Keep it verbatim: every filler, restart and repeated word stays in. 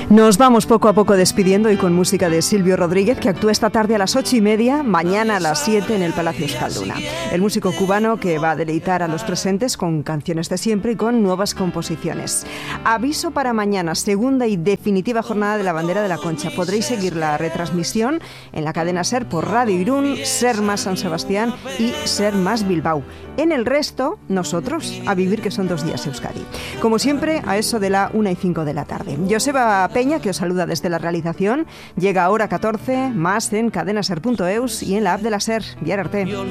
Nos vamos poco a poco despidiendo y con música de Silvio Rodríguez, que actúa esta tarde a las ocho y media, mañana a las siete en el Palacio Euskalduna. El músico cubano que va a deleitar a los presentes con canciones de siempre y con nuevas composiciones. Aviso para mañana, segunda y definitiva jornada de la Bandera de la Concha. Podréis seguir la retransmisión en la cadena SER por Radio Irún, SER Más San Sebastián y SER Más Bilbao. En el resto, nosotros, a vivir, que son dos días Euskadi. Como siempre, a eso de la una y cinco de la tarde. Joseba Peña, que os saluda desde la realización, llega ahora catorce, más en cadenaser punto eus y en la app de la SER. Biar arte.